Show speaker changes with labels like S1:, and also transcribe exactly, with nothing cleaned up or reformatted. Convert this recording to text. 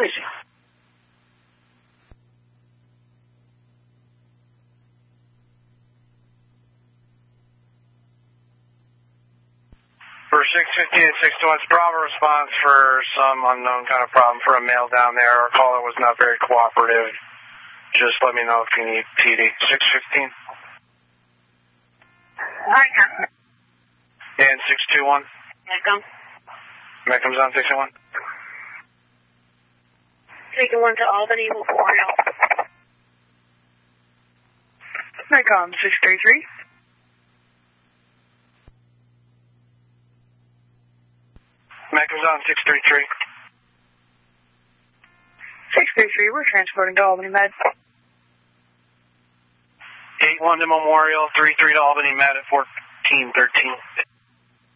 S1: Tracy.
S2: For six fifteen and six twenty-one, Bravo response for some unknown kind of problem for a male down there. Our caller was not very cooperative. Just let me know if you need P D. six fifteen.
S3: Alright,
S2: and six two one.
S3: Mecum.
S2: Mecum's on six two one.
S3: six two one to Albany, Memorial.
S4: Mecum six three three.
S2: Mecum's on six three three.
S4: six three three, we're transporting to Albany Med.
S2: eight one to Memorial, three three to Albany Med at fourteen thirteen.